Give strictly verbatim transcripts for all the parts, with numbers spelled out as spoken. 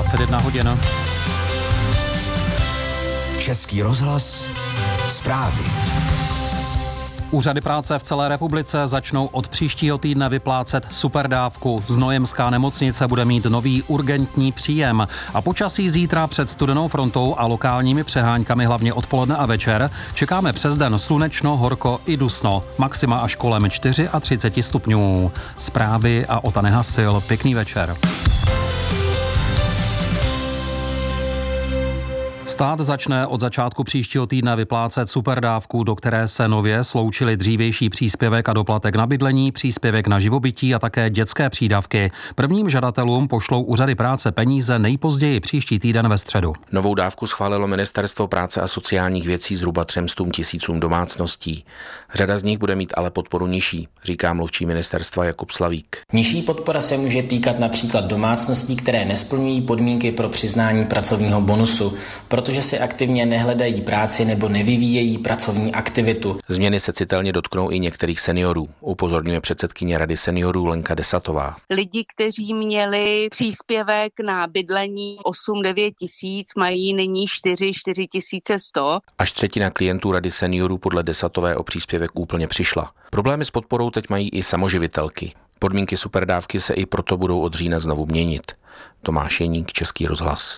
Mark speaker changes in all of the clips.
Speaker 1: dvacet jedna hodin.
Speaker 2: Český rozhlas, zprávy.
Speaker 1: Úřady práce v celé republice začnou od příštího týdne vyplácet superdávku. Znojemská nemocnice bude mít nový urgentní příjem a počasí zítra před studenou frontou a lokálními přeháňkami hlavně odpoledne a večer čekáme přes den slunečno, horko i dusno. Maxima až kolem třicet čtyři stupňů. Zprávy a Ota Nehasil. Pěkný večer. Stát začne od začátku příštího týdne vyplácet superdávku, do které se nově sloučily dřívější příspěvek a doplatek na bydlení, příspěvek na živobytí a také dětské přídavky. Prvním žadatelům pošlou úřady práce peníze nejpozději příští týden ve středu.
Speaker 3: Novou dávku schválilo Ministerstvo práce a sociálních věcí zhruba třem stům tisícům domácností. Řada z nich bude mít ale podporu nižší, říká mluvčí ministerstva Jakub Slavík.
Speaker 4: Nižší podpora se může týkat například domácností, které nesplňují podmínky pro přiznání pracovního bonusu, protože si aktivně nehledají práci nebo nevyvíjejí pracovní aktivitu.
Speaker 3: Změny se citelně dotknou i některých seniorů, upozorňuje předsedkyně Rady seniorů Lenka Desatová.
Speaker 5: Lidi, kteří měli příspěvek na bydlení osm devět tisíc, mají nyní čtyři čtyři tisíce sto.
Speaker 3: Až třetina klientů Rady seniorů podle Desatové o příspěvek úplně přišla. Problémy s podporou teď mají i samoživitelky. Podmínky superdávky se i proto budou od října znovu měnit. Tomáš Jeník, Český rozhlas.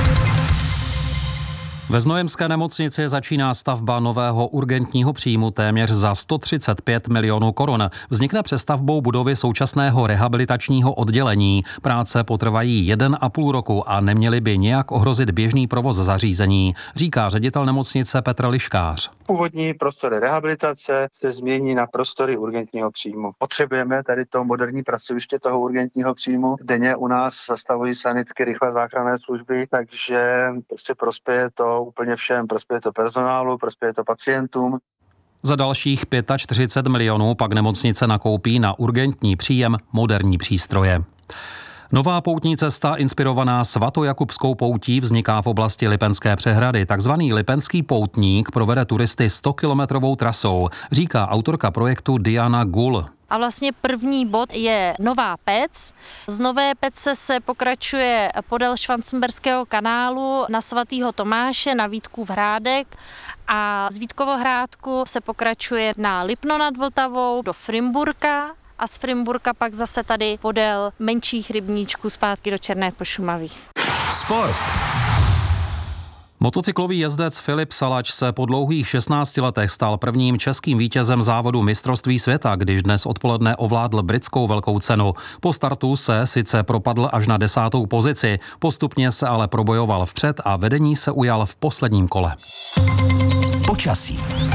Speaker 1: Ve Znojemské nemocnici začíná stavba nového urgentního příjmu téměř za sto třicet pět milionů korun. Vznikne přestavbou budovy současného rehabilitačního oddělení. Práce potrvají jeden a půl roku a neměly by nějak ohrozit běžný provoz zařízení, říká ředitel nemocnice Petr Liškář.
Speaker 6: Původní prostory rehabilitace se změní na prostory urgentního příjmu. Potřebujeme tady to moderní pracoviště toho urgentního příjmu. Denně u nás zastavují sanitky, rychlé záchranné služby, takže prostě prospěje to úplně všem, prospěje to personálu, prospěje to pacientům.
Speaker 1: Za dalších čtyřicet pět milionů pak nemocnice nakoupí na urgentní příjem moderní přístroje. Nová poutní cesta inspirovaná svatojakubskou poutí vzniká v oblasti Lipenské přehrady. Takzvaný Lipenský poutník provede turisty stokilometrovou trasou, říká autorka projektu Diana Gul.
Speaker 7: A vlastně první bod je Nová Pec. Z Nové Pece se pokračuje podél Švancemberského kanálu na svatého Tomáše, na Vítkův Hrádek a z Vítkovohrádku se pokračuje na Lipno nad Vltavou do Frimburka a z Frimburka pak zase tady podél menších rybníčků zpátky do Černé Pošumavy.
Speaker 2: Sport.
Speaker 1: Motocyklový jezdec Filip Salač se po dlouhých šestnácti letech stal prvním českým vítězem závodu mistrovství světa, když dnes odpoledne ovládl britskou velkou cenu. Po startu se sice propadl až na desátou pozici, postupně se ale probojoval vpřed a vedení se ujal v posledním kole.
Speaker 2: Počasí.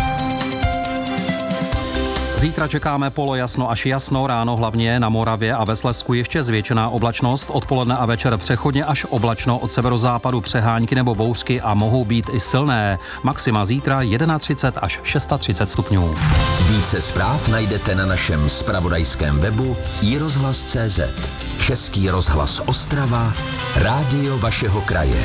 Speaker 1: Zítra čekáme polojasno až jasno, ráno hlavně na Moravě a ve Slezsku ještě zvětšená oblačnost, odpoledne a večer přechodně až oblačno, od severozápadu přehánky nebo bouřky a mohou být i silné. Maxima zítra třicet jedna až třicet šest stupňů.
Speaker 2: Více zpráv najdete na našem zpravodajském webu i rozhlas tečka cé zet. Český rozhlas Ostrava, rádio vašeho kraje.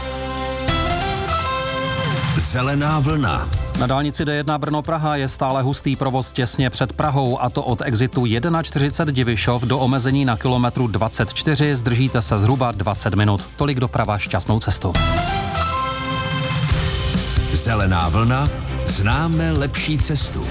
Speaker 2: Zelená vlna.
Speaker 1: Na dálnici D jedna Brno-Praha je stále hustý provoz těsně před Prahou, a to od exitu čtyřicet jedna Divišov do omezení na kilometru dvacet čtyři. Zdržíte se zhruba dvacet minut. Tolik doprava, šťastnou cestu.
Speaker 2: Zelená vlna, známe lepší cestu.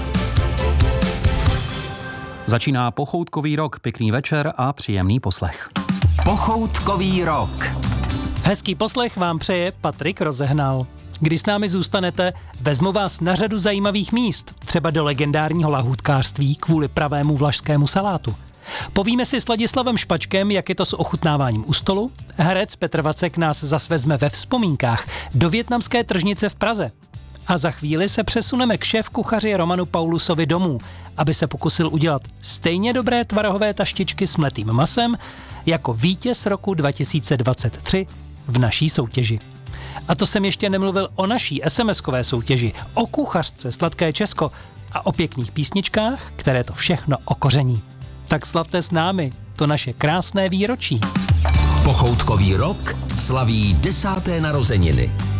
Speaker 1: Začíná pochoutkový rok, pěkný večer a příjemný poslech.
Speaker 2: Pochoutkový rok.
Speaker 8: Hezký poslech vám přeje Patrik Rozehnal. Když s námi zůstanete, vezmu vás na řadu zajímavých míst, třeba do legendárního lahůdkářství kvůli pravému vlašskému salátu. Povíme si s Ladislavem Špačkem, jak je to s ochutnáváním u stolu. Herec Petr Vacek nás zas vezme ve vzpomínkách do vietnamské tržnice v Praze. A za chvíli se přesuneme k šéfkuchaři Romanu Paulusovi domů, aby se pokusil udělat stejně dobré tvarohové taštičky s mletým masem jako vítěz roku dva tisíce dvacet tři v naší soutěži. A to jsem ještě nemluvil o naší es em eskové soutěži, o kuchařce Sladké Česko a o pěkných písničkách, které to všechno okoření. Tak slavte s námi to naše krásné výročí.
Speaker 2: Pochoutkový rok slaví desáté narozeniny.